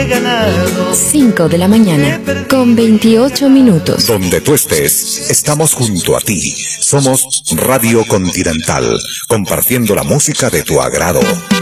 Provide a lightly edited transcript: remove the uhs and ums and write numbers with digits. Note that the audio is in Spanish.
he ganado. 5 de la mañana, con 28 minutos. Donde tú estés, estamos junto a ti. Somos Radio Continental, compartiendo la música de tu agrado.